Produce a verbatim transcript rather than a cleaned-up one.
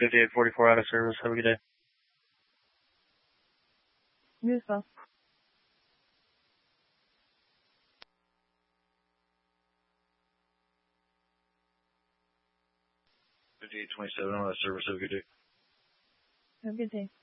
fifty-eight forty-four out of service. Have a good day. You as well. fifty-eight twenty-seven out of service. Have a good day. Have a good day.